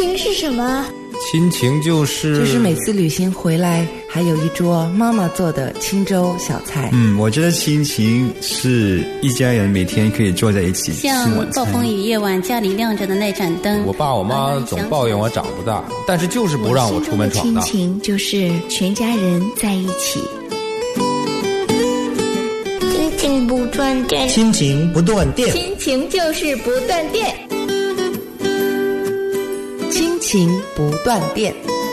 情是什么？ 亲情就是每次旅行回来还有一桌妈妈做的清粥小菜。 我觉得亲情是一家人每天可以坐在一起吃晚餐。 像暴风雨夜晚家里亮着的那盏灯， 我爸我妈总抱怨我长不大，但是就是不让我出门闯荡。 亲情就是全家人在一起。 亲情不断电， 亲情不断电， 亲情就是不断电， 亲情不断电。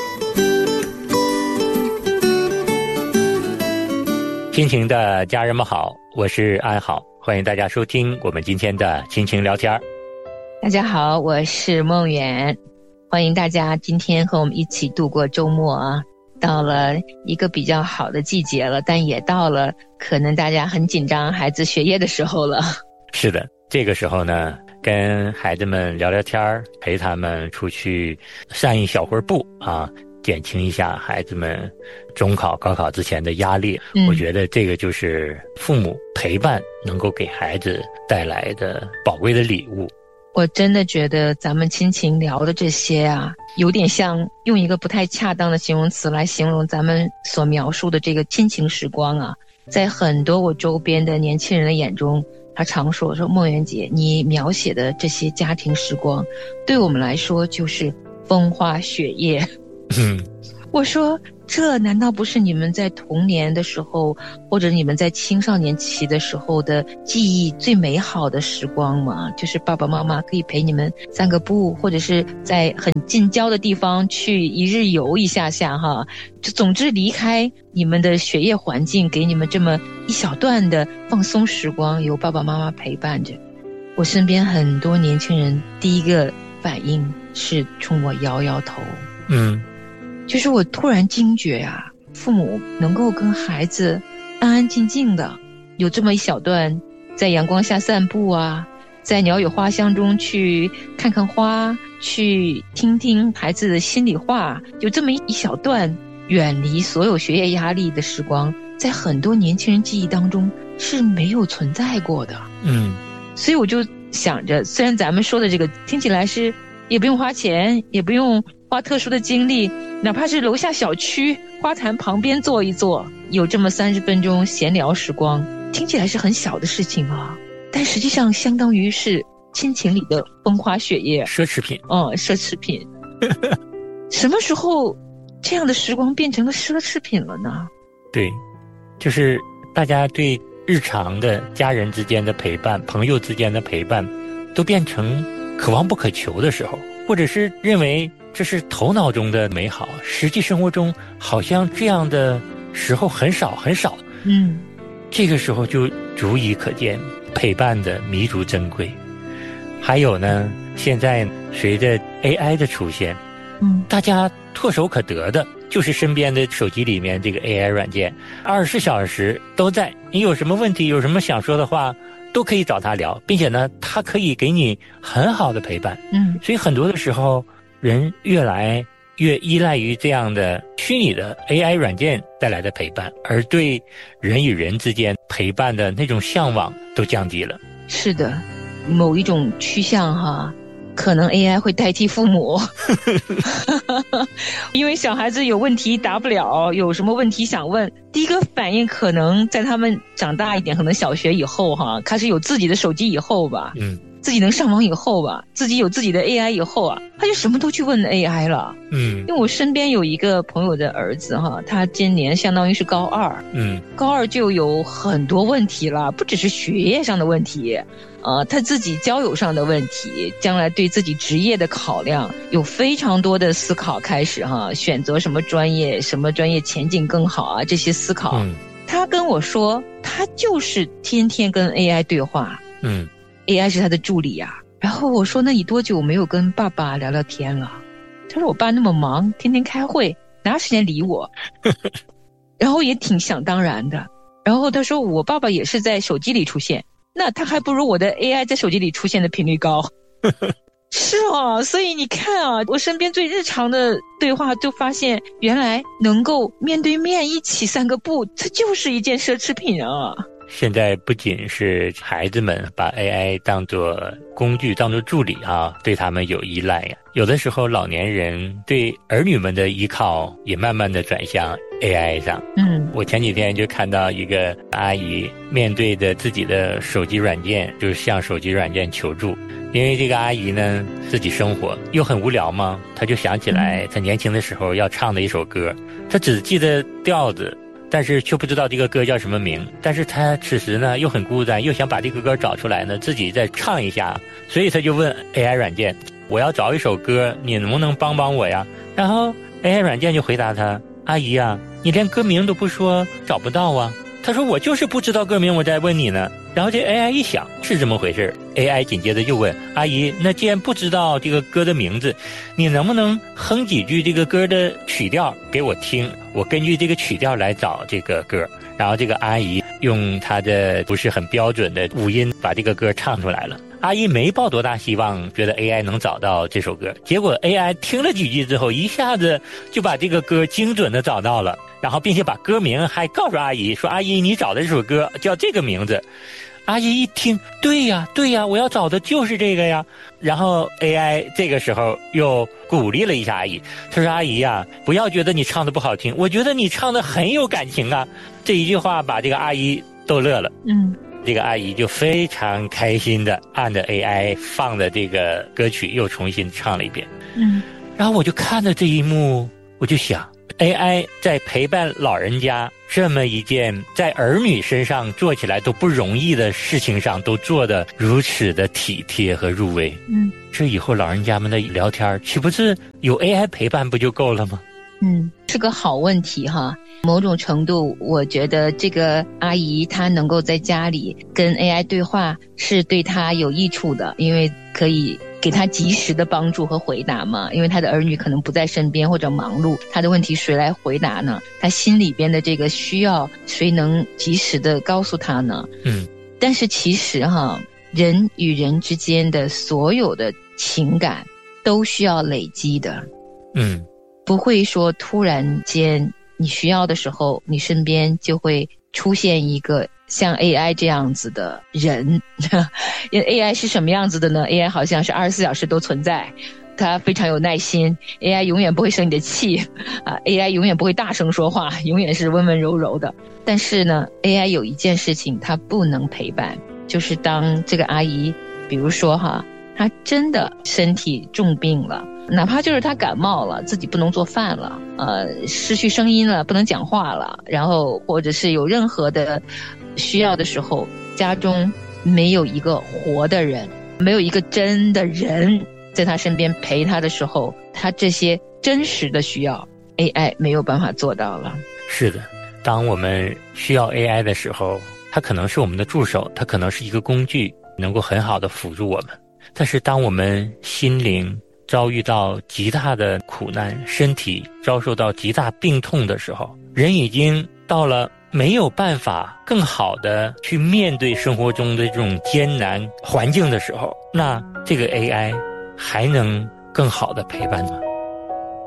亲情的家人们好，我是安好，欢迎大家收听我们今天的亲情聊天。 大家好，我是梦远，欢迎大家今天和我们一起度过周末啊。到了一个比较好的季节了，但也到了可能大家很紧张孩子学业的时候了。 是的，这个时候呢，跟孩子们聊聊天，陪他们出去散一小会儿步啊，减轻一下孩子们中考高考之前的压力。我觉得这个就是父母陪伴能够给孩子带来的宝贵的礼物。 我真的觉得咱们亲情聊的这些啊，有点像用一个不太恰当的形容词来形容咱们所描述的这个亲情时光啊。在很多我周边的年轻人的眼中，他常说梦圆姐，你描写的这些家庭时光对我们来说就是风花雪月。我说这难道不是你们在童年的时候，或者你们在青少年期的时候的记忆最美好的时光吗？就是爸爸妈妈可以陪你们散个步，或者是在很近郊的地方去一日游一下下哈。就总之离开你们的学业环境，给你们这么一小段的放松时光，有爸爸妈妈陪伴着。我身边很多年轻人第一个反应是冲我摇摇头。就是我突然惊觉啊，父母能够跟孩子安安静静的有这么一小段在阳光下散步啊，在鸟语花香中去看看花，去听听孩子的心里话，有这么一小段远离所有学业压力的时光，在很多年轻人记忆当中是没有存在过的。所以我就想着，虽然咱们说的这个听起来是也不用花钱，也不用花特殊的精力，哪怕是楼下小区花坛旁边坐一坐，有这么30分钟闲聊时光，听起来是很小的事情啊，但实际上相当于是亲情里的风花雪月， 奢侈品。 奢侈品。什么时候这样的时光变成了奢侈品了呢？对， 就是大家对日常的家人之间的陪伴，朋友之间的陪伴，都变成可望不可求的时候，或者是认为这是头脑中的美好，实际生活中好像这样的时候很少很少。这个时候就足以可见陪伴的弥足珍贵。还有呢，现在随着 AI 的出现，大家唾手可得的就是身边的手机里面这个 AI 软件，24小时都在，你有什么问题，有什么想说的话，都可以找他聊，并且呢，他可以给你很好的陪伴。所以很多的时候，人越来越依赖于这样的虚拟的 AI 软件带来的陪伴，而对人与人之间陪伴的那种向往都降低了。是的，某一种趋向哈，可能 AI 会代替父母。因为小孩子有问题答不了，有什么问题想问，第一个反应可能在他们长大一点，可能小学以后哈，开始有自己的手机以后吧，自己能上网以后吧，自己有自己的 AI 以后啊，他就什么都去问 AI 了。因为我身边有一个朋友的儿子哈，他今年相当于是高2，高2就有很多问题了，不只是学业上的问题，他自己交友上的问题，将来对自己职业的考量有非常多的思考开始哈，选择什么专业，什么专业前景更好啊，这些思考。他跟我说，他就是天天跟 AI 对话。AI 是他的助理啊。然后我说，那你多久没有跟爸爸聊聊天了？他说我爸那么忙，天天开会，哪有时间理我？然后也挺想当然的。然后他说我爸爸也是在手机里出现，那他还不如我的 AI 在手机里出现的频率高。是啊，所以你看啊，我身边最日常的对话就发现，原来能够面对面一起散个步，这就是一件奢侈品啊。 现在不仅是孩子们把 AI 当作工具当作助理啊，对他们有依赖呀。有的时候老年人对儿女们的依靠也慢慢的转向 AI 上。我前几天就看到一个阿姨面对着自己的手机软件，就是向手机软件求助。因为这个阿姨呢自己生活又很无聊嘛，她就想起来她年轻的时候要唱的一首歌，她只记得调子，但是却不知道这个歌叫什么名。但是她此时呢又很孤单，又想把这个歌找出来呢自己再唱一下，所以她就问 AI 软件，我要找一首歌，你能不能帮帮我呀？然后 AI 软件就回答她，阿姨啊，你连歌名都不说，找不到啊。她说我就是不知道歌名，我在问你呢。然后这 AI 一想是这么回事， AI 紧接着就问阿姨，那既然不知道这个歌的名字，你能不能哼几句这个歌的曲调给我听，我根据这个曲调来找这个歌。然后这个阿姨用她的不是很标准的五音把这个歌唱出来了。阿姨没抱多大希望觉得 AI 能找到这首歌，结果 AI 听了几句之后一下子就把这个歌精准的找到了，然后并且把歌名还告诉阿姨说，阿姨你找的这首歌叫这个名字。阿姨一听，对呀，我要找的就是这个呀。然后 AI 这个时候又鼓励了一下阿姨，他说阿姨呀，不要觉得你唱的不好听，我觉得你唱的很有感情啊。这一句话把这个阿姨逗乐了。这个阿姨就非常开心的按着 AI 放的这个歌曲又重新唱了一遍。然后我就看着这一幕，我就想 AI 在陪伴老人家这么一件在儿女身上做起来都不容易的事情上都做得如此的体贴和入微。这以后老人家们的聊天岂不是有 AI 陪伴不就够了吗？ 是个好问题哈。某种程度我觉得这个阿姨她能够在家里跟 AI 对话是对她有益处的，因为可以给她及时的帮助和回答嘛。因为她的儿女可能不在身边或者忙碌，她的问题谁来回答呢？她心里边的这个需要谁能及时的告诉她呢？但是其实哈，人与人之间的所有的情感都需要累积的。不会说突然间你需要的时候你身边就会出现一个像 AI 这样子的人。因为 AI 是什么样子的呢？ AI 好像是24小时都存在，它非常有耐心， AI 永远不会生你的气AI 永远不会大声说话，永远是温温柔柔的。但是呢 AI 有一件事情它不能陪伴，就是当这个阿姨比如说她真的身体重病了，哪怕就是她感冒了，自己不能做饭了，失去声音了，不能讲话了，然后或者是有任何的需要的时候，家中没有一个活的人，没有一个真的人在她身边陪她的时候，她这些真实的需要 AI 没有办法做到了。 是的，当我们需要 AI 的时候，它可能是我们的助手，它可能是一个工具，能够很好的辅助我们。但是当我们心灵遭遇到极大的苦难，身体遭受到极大病痛的时候，人已经到了没有办法更好的去面对生活中的这种艰难环境的时候，那这个 AI 还能更好的陪伴吗？